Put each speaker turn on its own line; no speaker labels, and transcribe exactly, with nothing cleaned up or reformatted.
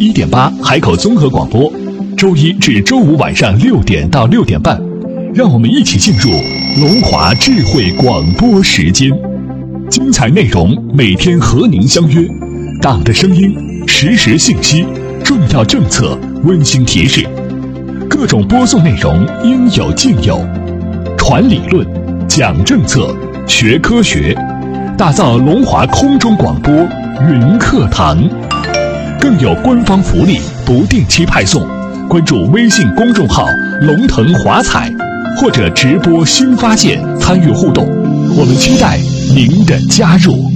一点八海口综合广播，周一至周五晚上六点到六点半，让我们一起进入龙华智慧广播时间，精彩内容每天和您相约，党的声音，实时信息，重要政策，温馨提示，各种播送内容应有尽有，传理论，讲政策，学科学，打造龙华空中广播云课堂，更有官方福利不定期派送。关注微信公众号龙腾华彩，或者直播新发现参与互动，我们期待您的加入。